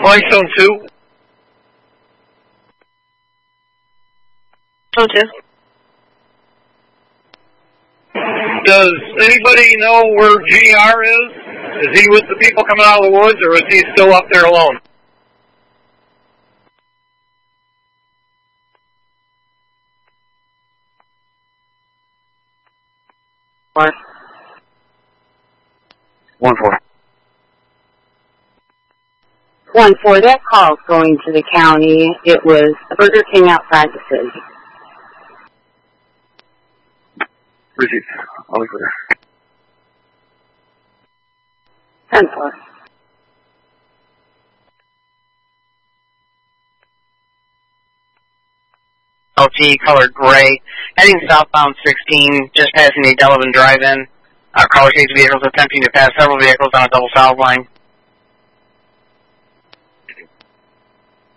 Flagstone 2. Zone 2. Does anybody know where GR is? Is he with the people coming out of the woods, or is he still up there alone? What? 1-4. 1-4, that call's going to the county. It was a Burger King outside the city. Received. All clear. 10-4. LT color gray, heading southbound 16, just passing the Delavan drive-in. Caller 6 vehicles attempting to pass several vehicles on a double south line.